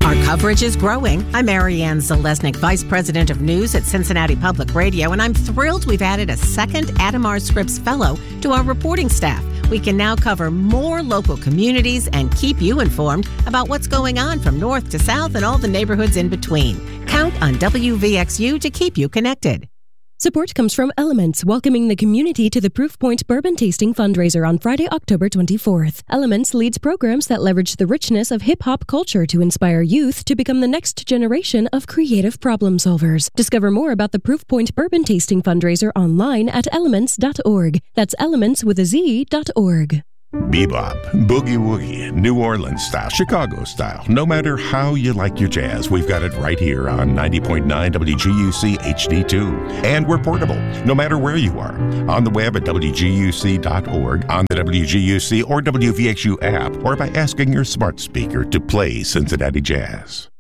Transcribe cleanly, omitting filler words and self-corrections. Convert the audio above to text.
Our coverage is growing. I'm Marianne Zalesnik, Vice President of News at Cincinnati Public Radio, and I'm thrilled we've added a second Adamar Scripps Fellow to our reporting staff. We can now cover more local communities and keep you informed about what's going on from north to south and all the neighborhoods in between. Count on WVXU to keep you connected. Support comes from Elements, welcoming the community to the Proof Point Bourbon Tasting Fundraiser on Friday, October 24th. Elements leads programs that leverage the richness of hip-hop culture to inspire youth to become the next generation of creative problem solvers. Discover more about the Proof Point Bourbon Tasting Fundraiser online at elements.org. That's elements.org. Bebop, boogie woogie, New Orleans style, Chicago style. No matter how you like your jazz, we've got it right here on 90.9 WGUC HD2. And we're portable, no matter where you are. On the web at WGUC.org, on the WGUC or WVXU app, or by asking your smart speaker to play Cincinnati Jazz.